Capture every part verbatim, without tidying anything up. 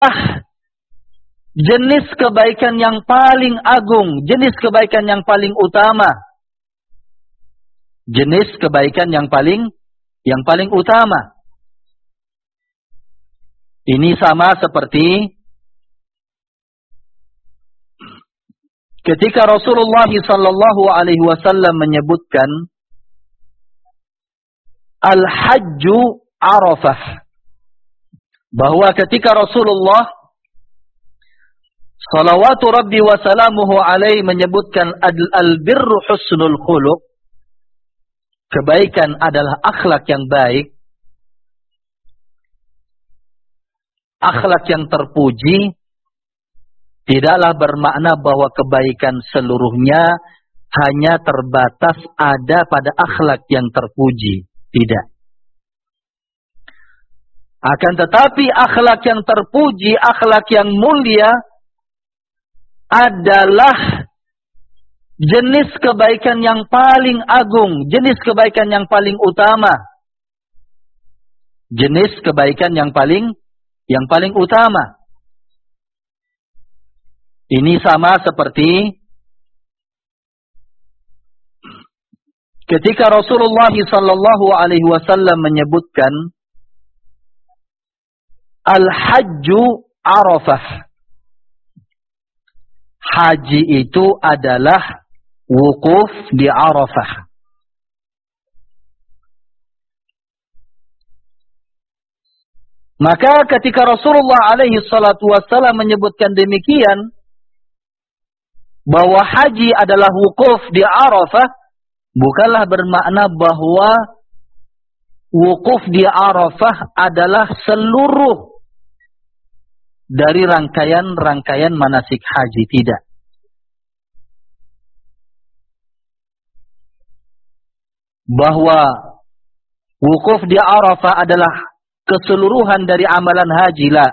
jenis kebaikan yang paling agung, jenis kebaikan yang paling utama. Jenis kebaikan yang paling yang paling utama. Ini sama seperti ketika Rasulullah sallallahu alaihi wasallam menyebutkan Al-Hajju Arafah, bahwa ketika Rasulullah salawatu Rabbi wa salamuhu alaihi menyebutkan al-birru husnul khuluq, kebaikan adalah akhlak yang baik, akhlak yang terpuji, tidaklah bermakna bahwa kebaikan seluruhnya hanya terbatas ada pada akhlak yang terpuji. Tidak. Akan tetapi akhlak yang terpuji, akhlak yang mulia adalah jenis kebaikan yang paling agung, jenis kebaikan yang paling utama. Jenis kebaikan yang paling yang paling utama. Ini sama seperti ketika Rasulullah sallallahu alaihi wasallam menyebutkan Al-Hajju Arafah. Haji itu adalah wukuf di Arafah. Maka ketika Rasulullah alaihi salatu wasallam menyebutkan demikian, bahwa haji adalah wukuf di Arafah, bukanlah bermakna bahwa wukuf di Arafah adalah seluruh dari rangkaian-rangkaian manasik haji. Tidak. Bahwa wukuf di Arafah adalah keseluruhan dari amalan haji, la.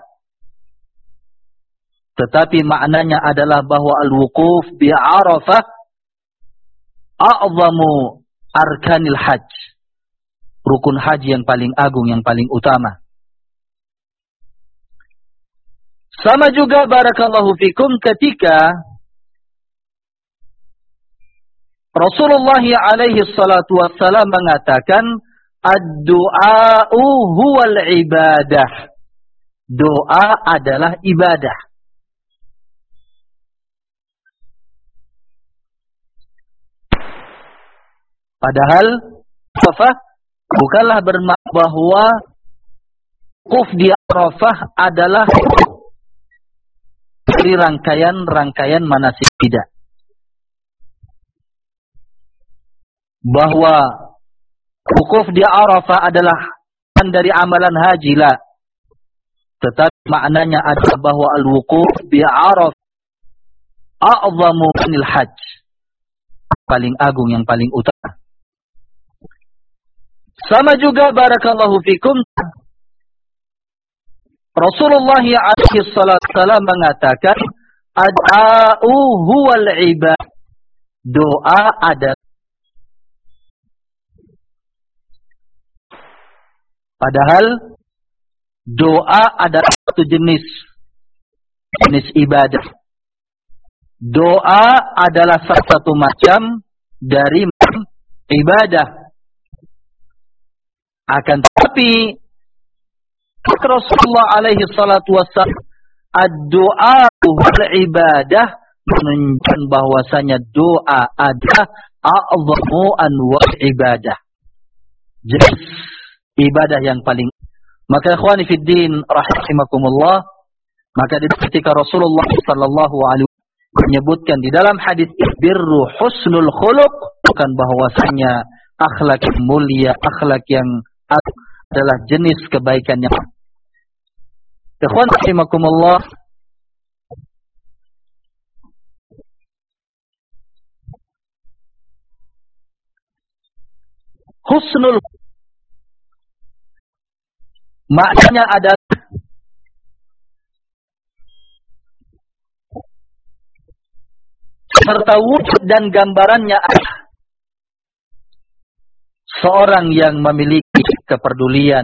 Tetapi maknanya adalah bahwa al-wukuf bi Arafah a'zamu arkanil hajj. Rukun haji yang paling agung, yang paling utama. Sama juga barakallahu fikum ketika Rasulullah alaihi salatu wassalam mengatakan ad-du'a'u huwal ibadah. Doa adalah ibadah. Padahal Arafah bukanlah bermakna bahwa wukuf di Arafah adalah dari rangkaian-rangkaian manasik. Tidak. Bahwa wukuf di Arafah adalah dari amalan haji, la. Tetapi maknanya adalah bahwa al-wukuf di Arafah a'zamu anil hajj. Paling agung, yang paling utama. Sama juga barakallahu fikum Rasulullah alaihi salatu wasallam mengatakan ad-a'u huwal ibadah. Doa adalah, padahal doa adalah satu jenis jenis ibadah. Doa adalah salah satu macam dari ibadah. Akan tetapi Rasulullah alaihi salatu wassalam ad-du'a wal ibadah menunjukkan bahwasanya doa adalah a'zamu anwa' ibadah. Jenis ibadah yang paling. Maka ikhwani fid din rahimakumullah, maka ketika Rasulullah sallallahu alaihi wasallam menyebutkan di dalam hadis birru husnul khuluq, bukan bahwasanya akhlak yang mulia, akhlak yang adalah jenis kebaikan yang. Ikhwan rahimakumullah, husnul maknanya adalah serta wujud dan gambarannya adalah seorang yang memiliki kepedulian,